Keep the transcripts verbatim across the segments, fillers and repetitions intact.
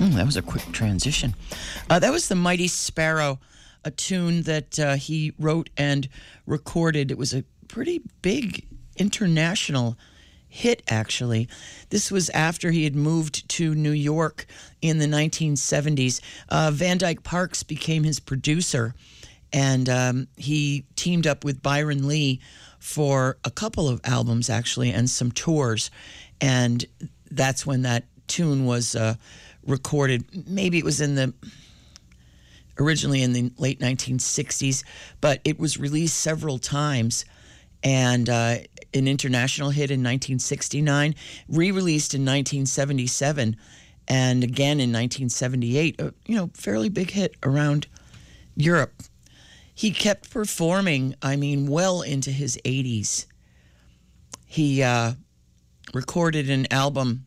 Mm, that was a quick transition. Uh, that was the Mighty Sparrow, a tune that uh, he wrote and recorded. It was a pretty big international hit, actually. This was after he had moved to New York in the nineteen seventies. Uh, Van Dyke Parks became his producer, and um, he teamed up with Byron Lee for a couple of albums, actually, and some tours. And that's when that tune was uh, recorded. Maybe it was in the originally in the late nineteen sixties, but it was released several times, and uh, an international hit in nineteen sixty-nine, re-released in nineteen seventy-seven, and again in nineteen seventy-eight, a, you know, fairly big hit around Europe. He kept performing, I mean, well into his eighties. He uh, recorded an album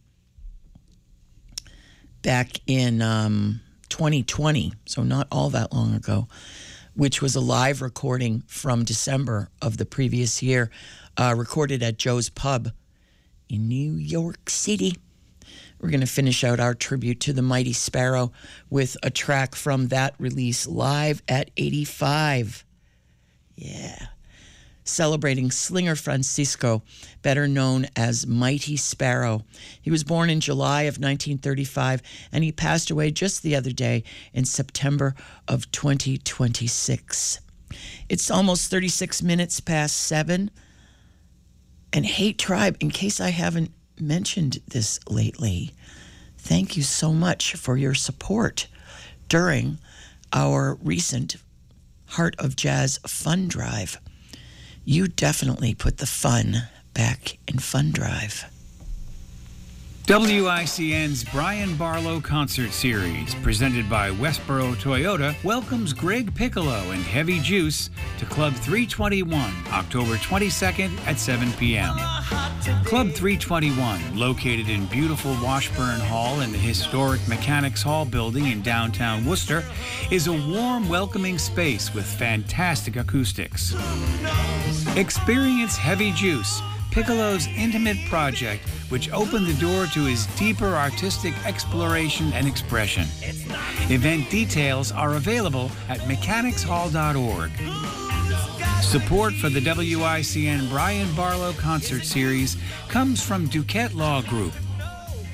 back in um, twenty twenty, so not all that long ago, which was a live recording from December of the previous year, uh, recorded at Joe's Pub in New York City. We're going to finish out our tribute to the Mighty Sparrow with a track from that release, Live at eighty-five. Yeah. Celebrating Slinger Francisco, better known as Mighty Sparrow. He was born in July of nineteen thirty-five, and he passed away just the other day in September of twenty twenty-six. It's almost thirty-six minutes past seven. And Hate Tribe, in case I haven't mentioned this lately, thank you so much for your support during our recent Heart of Jazz Fund Drive. You definitely put the fun back in Fund Drive. W I C N's Brian Barlow Concert Series, presented by Westboro Toyota, welcomes Greg Piccolo and Heavy Juice to Club three twenty-one, October twenty-second at seven p.m. Club three twenty-one, located in beautiful Washburn Hall in the historic Mechanics Hall building in downtown Worcester, is a warm, welcoming space with fantastic acoustics. Experience Heavy Juice, Piccolo's intimate project, which opened the door to his deeper artistic exploration and expression. Event details are available at mechanics hall dot org. Support for the W I C N Brian Barlow Concert Series comes from Duquette Law Group,